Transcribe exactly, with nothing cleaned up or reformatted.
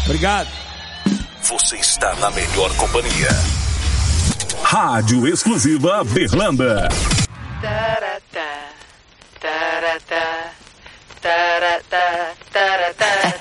Obrigado. Você está na melhor companhia. Rádio Exclusiva Berlanda. Taratá, taratá, taratá, taratá.